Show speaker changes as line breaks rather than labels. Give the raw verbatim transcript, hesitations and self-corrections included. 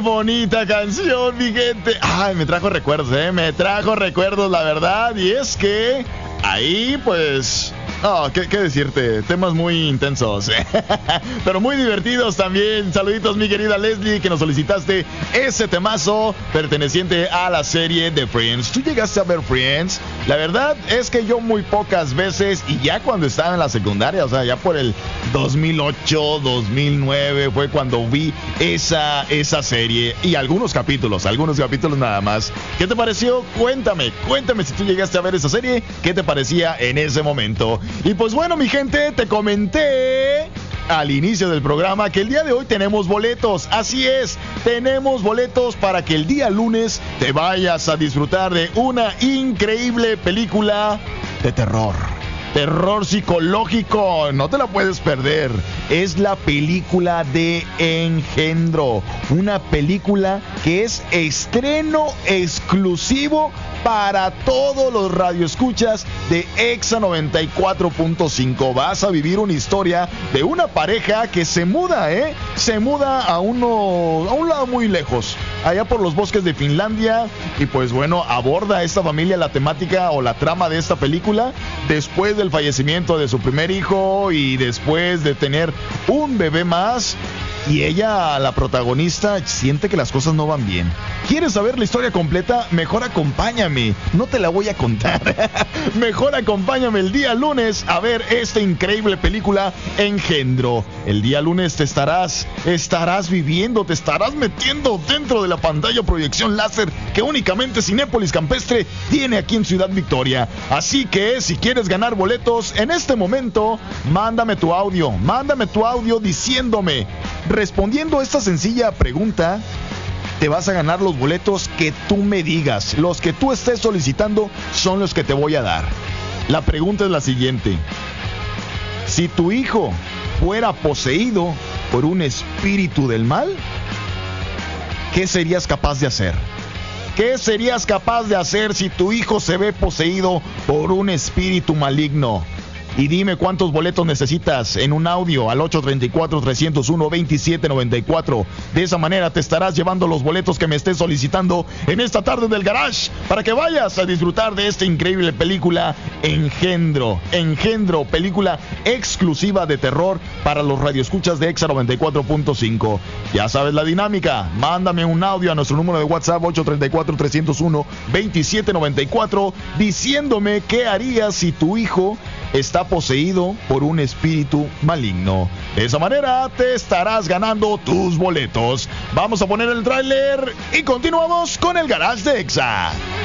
bonita canción, mi gente. Ay, me trajo recuerdos, eh. Me trajo recuerdos, la verdad. Y es que ahí, pues... Oh, ¿qué, ¿qué decirte? Temas muy intensos, pero muy divertidos también. Saluditos, mi querida Leslie, que nos solicitaste ese temazo perteneciente a la serie de Friends. ¿Tú llegaste a ver Friends? La verdad es que yo muy pocas veces, y ya cuando estaba en la secundaria, o sea, ya por el dos mil ocho, dos mil nueve, fue cuando vi esa, esa serie y algunos capítulos, algunos capítulos nada más. ¿Qué te pareció? Cuéntame, cuéntame si tú llegaste a ver esa serie, ¿qué te parecía en ese momento? Y pues bueno, mi gente, te comenté al inicio del programa que el día de hoy tenemos boletos. Así es, tenemos boletos para que el día lunes te vayas a disfrutar de una increíble película de terror. Terror psicológico, no te la puedes perder. Es la película de Engendro, una película que es estreno exclusivo para todos los radioescuchas de Exa noventa y cuatro punto cinco. Vas a vivir una historia de una pareja que se muda, ¿eh? Se muda a uno, a un lado muy lejos, allá por los bosques de Finlandia. Y pues bueno, aborda esta familia la temática o la trama de esta película después del fallecimiento de su primer hijo y después de tener un bebé más. Y ella, la protagonista, siente que las cosas no van bien. ¿Quieres saber la historia completa? Mejor acompáñame. No te la voy a contar. Mejor acompáñame el día lunes a ver esta increíble película Engendro. El día lunes te estarás, estarás viviendo, te estarás metiendo dentro de la pantalla proyección láser que únicamente Cinépolis Campestre tiene aquí en Ciudad Victoria. Así que si quieres ganar boletos en este momento, mándame tu audio, mándame tu audio diciéndome... Respondiendo a esta sencilla pregunta, te vas a ganar los boletos que tú me digas. Los que tú estés solicitando son los que te voy a dar. La pregunta es la siguiente. Si tu hijo fuera poseído por un espíritu del mal, ¿qué serías capaz de hacer? ¿Qué serías capaz de hacer si tu hijo se ve poseído por un espíritu maligno? Y dime cuántos boletos necesitas en un audio al ocho tres cuatro, tres cero uno, dos siete nueve cuatro. De esa manera te estarás llevando los boletos que me estés solicitando en esta tarde del Garage para que vayas a disfrutar de esta increíble película Engendro. Engendro, película exclusiva de terror para los radioescuchas de Exa noventa y cuatro punto cinco. Ya sabes la dinámica. Mándame un audio a nuestro número de WhatsApp ocho tres cuatro, tres cero uno, dos siete nueve cuatro diciéndome qué harías si tu hijo está poseído por un espíritu maligno. De esa manera te estarás ganando tus boletos. Vamos a poner el tráiler y continuamos con el Garage de Exa.